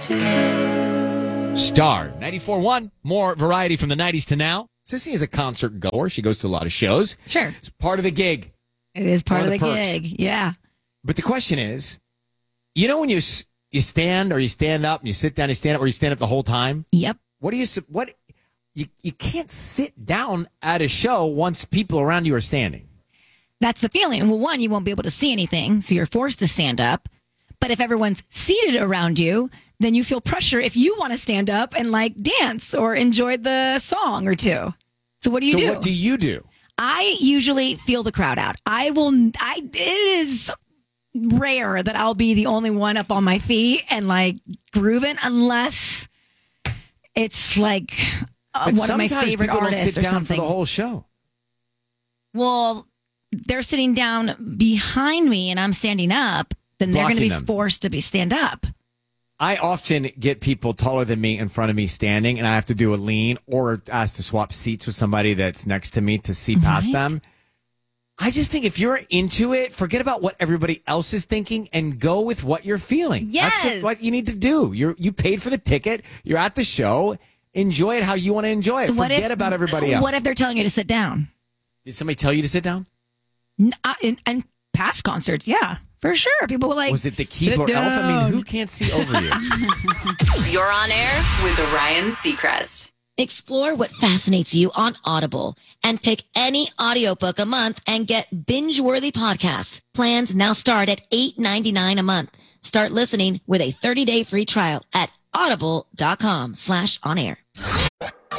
Star 94.1. More variety from the 90s to now. Sissy is a concert goer. She goes to a lot of shows. Sure. It's part of the gig. It is part of the perks. gig. Yeah. But the question is, you know when you stand or you stand up, and you sit down, you stand up, or you stand up the whole time? Yep. You can't sit down at a show once people around you are standing. That's the feeling. Well, one, you won't be able to see anything, so you're forced to stand up. But if everyone's seated around you, then you feel pressure if you want to stand up and like dance or enjoy the song or two. So what do you do? So what do you do? I usually feel the crowd out. It is rare that I'll be the only one up on my feet and like grooving unless it's like one of my favorite artists don't sit or down something. for the whole show. Well, they're sitting down behind me and I'm standing up, then they're going to be forced to stand up. I often get people taller than me in front of me standing, and I have to do a lean or ask to swap seats with somebody that's next to me to see past them. I just think if you're into it, forget about what everybody else is thinking and go with what you're feeling. Yes. That's what you need to do. You paid for the ticket. You're at the show. Enjoy it how you want to enjoy it. Forget about everybody else. What if they're telling you to sit down? Did somebody tell you to sit down? In past concerts, yeah. For sure. People were like, was it the keyboard elf? I mean, who can't see over you? You're on air with Ryan Seacrest. Explore what fascinates you on Audible and pick any audiobook a month and get binge-worthy podcasts. Plans now start at $8.99 a month. Start listening with a 30-day free trial at audible.com/onair.